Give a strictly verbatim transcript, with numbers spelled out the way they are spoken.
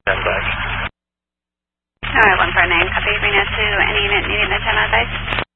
Stand by. Alright, one four nine, copy, bring us to any unit needing the ten advice.